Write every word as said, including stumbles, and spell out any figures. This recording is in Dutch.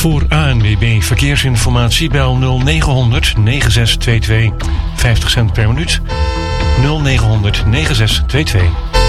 Voor A N W B Verkeersinformatie bel nul negen negen zes twee twee vijftig cent per minuut. nul negen negen zes twee twee.